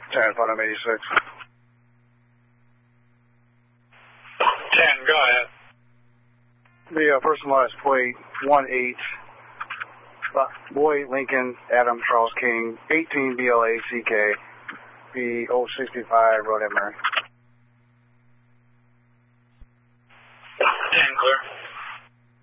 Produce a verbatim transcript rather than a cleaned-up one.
ten, Putnam eighty-six. ten, go ahead. The uh, personalized plate, one eight, Boy Lincoln, Adam Charles King, eighteen B L A C K, B zero six five, Road Emery.